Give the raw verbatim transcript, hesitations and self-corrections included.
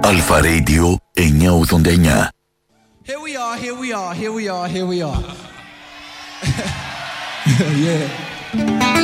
Αλφα Radio εννιακόσια ογδόντα εννιά. Here we are, here we are, here we are, here we are. Yeah.